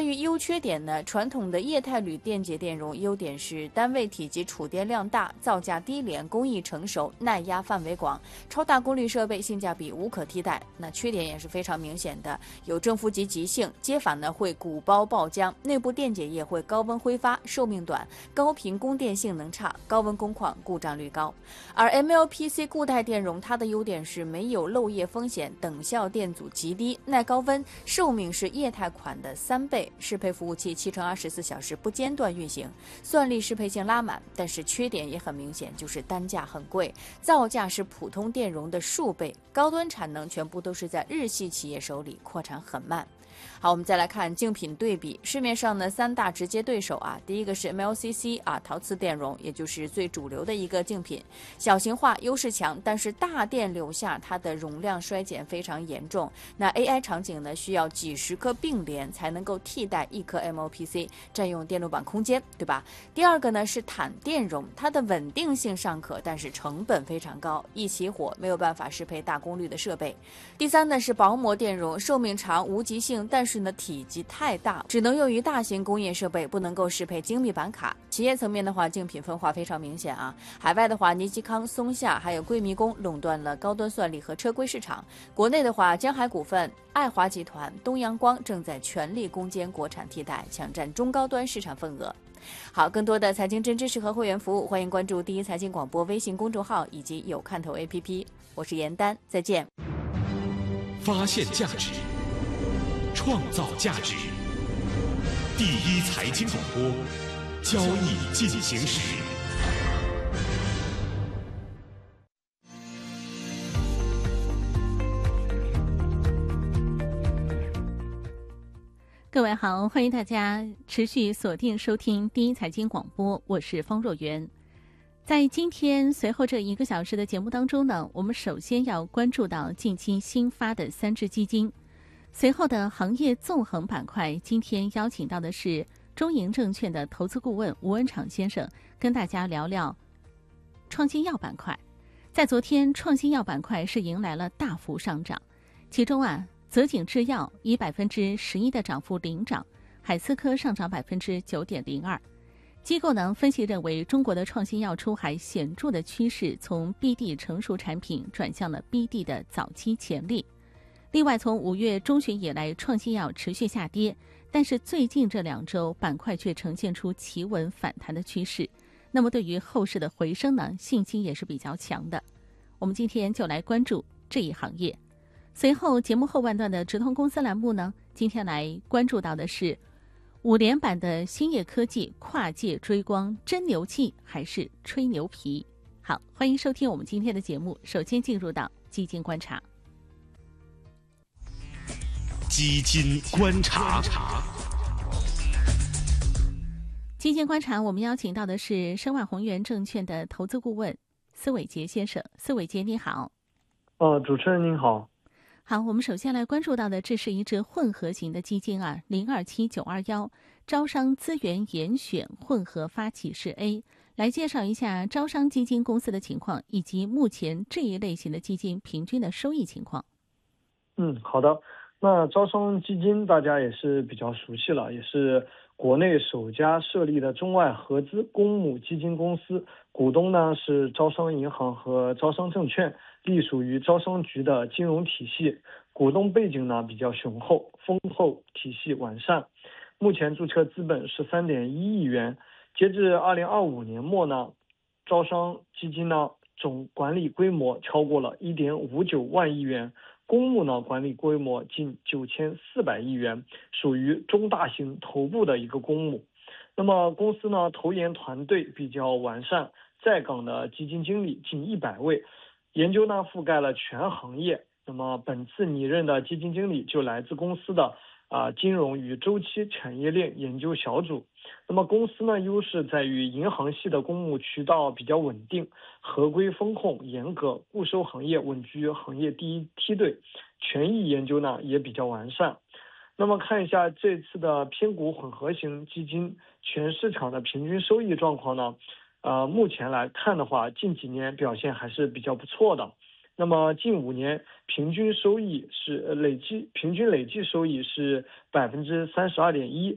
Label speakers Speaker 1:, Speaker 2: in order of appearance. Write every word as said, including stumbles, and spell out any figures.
Speaker 1: 于优缺点呢，传统的液态铝电解电容优点是单位体积储电量大，造价低廉，工艺成熟，耐压范围广，超大功率设备性价比无可替代。那缺点也是非常明显的，有正负极极性，接反呢会鼓包爆浆，内部电解液会高温挥发，寿命短，高频供电性能差，高温工况故障率高。而 M L P C 固态电容它的优点是没有漏液风险，等效电阻极低，耐高温，寿命是液态款的三倍，适配服务器七乘二十四小时不间断运行，算力适配性拉满。但是缺点也很明显，就是单价很贵，造价是普通电容的数倍，高端产能全部都是在日系企业手里，扩产很慢。好，我们再来看竞品对比。市面上呢三大直接对手啊，第一个是 M L C C 啊，陶瓷电容，也就是最主流的一个竞品，小型化，优势强，但是大电流下它的容量衰减非常严重。那 A I 场景呢需要几十颗并联才能够替代一颗 M L P C， 占用电路板空间，对吧？第二个呢是坦电容，它的稳定性尚可，但是成本非常高，一起火没有办法适配大功率的设备。第三呢是薄膜电容，寿命长，无极性，但是呢体积太大，只能用于大型工业设备，不能够适配精密板卡。企业层面的话，竞品分化非常明显啊。海外的话，尼基康、松下还有贵迷宫垄断了高端算力和车规市场。国内的话，江海股份、爱华集团、东阳光正在全力攻坚国产替代，抢占中高端市场份额。好，更多的财经真知识和会员服务，欢迎关注第一财经广播微信公众号以及有看头 A P P。我是严丹，再见。
Speaker 2: 发现价值，创造价值，第一财经广播，交易进行时。
Speaker 3: 各位好，欢迎大家持续锁定收听第一财经广播，我是方若媛。在今天随后这一个小时的节目当中呢，我们首先要关注到近期新发的三只基金。随后的行业纵横板块，今天邀请到的是中银证券的投资顾问吴文敞先生，跟大家聊聊创新药板块。在昨天，创新药板块是迎来了大幅上涨，其中啊，泽景制药以百分之十一的涨幅领涨，海思科上涨百分之九点零二。机构呢分析认为，中国的创新药出海显著的趋势从 B D 成熟产品转向了 B D 的早期潜力。另外，从五月中旬以来，创新药持续下跌，但是最近这两周板块却呈现出企稳反弹的趋势。那么对于后市的回升呢，信心也是比较强的。我们今天就来关注这一行业。随后节目后半段的直通公司栏目呢，今天来关注到的是五连板的兴业科技跨界追光，真牛气还是吹牛皮？好，欢迎收听我们今天的节目。首先进入到基金观察。
Speaker 2: 基金观察，
Speaker 3: 基金观察，我们邀请到的是申万宏源证券的投资顾问司伟杰先生。司伟杰，你好。
Speaker 4: 呃，主持人您好。
Speaker 3: 好，我们首先来关注到的，这是一只混合型的基金啊，零二七九二幺招商资源严选混合发起式 A， 来介绍一下招商基金公司的情况，以及目前这一类型的基金平均的收益情况。
Speaker 4: 嗯，好的。那招商基金大家也是比较熟悉了，也是国内首家设立的中外合资公募基金公司，股东呢是招商银行和招商证券，隶属于招商局的金融体系，股东背景呢比较雄厚，丰厚，体系完善。目前注册资本是 三点一亿元，截至二零二五年末呢，招商基金呢总管理规模超过了 一点五九万亿元。公募呢管理规模近九千四百亿元，属于中大型头部的一个公募。那么公司呢投研团队比较完善，在岗的基金经理近一百位，研究呢覆盖了全行业。那么本次拟任的基金经理就来自公司的啊、呃、金融与周期产业链研究小组。那么公司呢优势在于银行系的公募渠道比较稳定，合规风控严格，固收行业稳居行业第一梯队，权益研究呢也比较完善。那么看一下这次的偏股混合型基金全市场的平均收益状况呢，呃，目前来看的话，近几年表现还是比较不错的。那么近五年平均收益是累计平均累计收益是百分之三十二点一，